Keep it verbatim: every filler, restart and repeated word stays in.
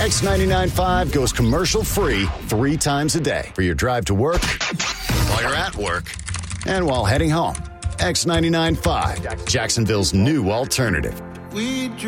X ninety-nine point five goes commercial-free three times a day for your drive to work, while you're at work, and while heading home. X ninety-nine point five, Jacksonville's new alternative. We